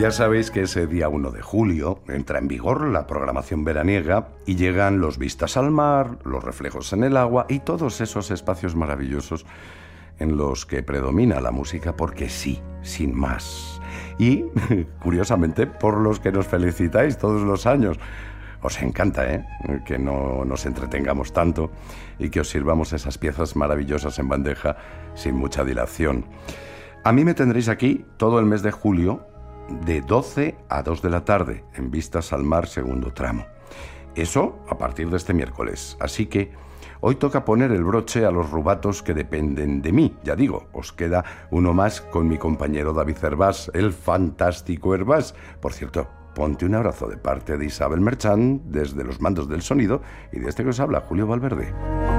Ya sabéis que ese día 1 de julio entra en vigor la programación veraniega y llegan los vistas al mar, los reflejos en el agua y todos esos espacios maravillosos en los que predomina la música porque sí, sin más. Y, curiosamente, por los que nos felicitáis todos los años. Os encanta, que no nos entretengamos tanto y que os sirvamos esas piezas maravillosas en bandeja sin mucha dilación. A mí me tendréis aquí todo el mes de julio de 12 a 2 de la tarde en Vistas al Mar segundo tramo. Eso a partir de este miércoles. Así que hoy toca poner el broche a los rubatos que dependen de mí. Ya digo, os queda uno más con mi compañero David Hervás, el fantástico Hervás. Por cierto, ponte un abrazo de parte de Isabel Merchant desde los mandos del sonido y de este que os habla, Julio Valverde.